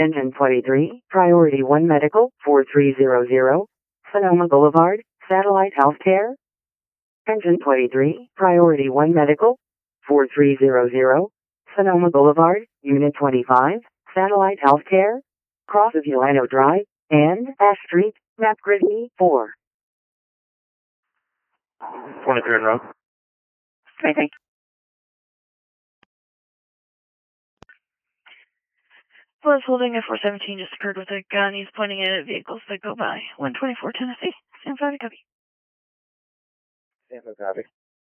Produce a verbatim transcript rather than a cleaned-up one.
Engine twenty-three, Priority one Medical, four three zero zero, Sonoma Boulevard, Satellite Healthcare. Engine twenty-three, Priority one Medical, four three zero zero, Sonoma Boulevard, Unit twenty-five, Satellite Healthcare, Cross of Yolano Drive, and Ash Street, Map Grid E four. twenty-three in row. twenty-three. Plus holding F four seventeen just occurred with a gun. He's pointing it at vehicles that go by. one twenty-four Tennessee. Stand by to copy. Stand by, copy.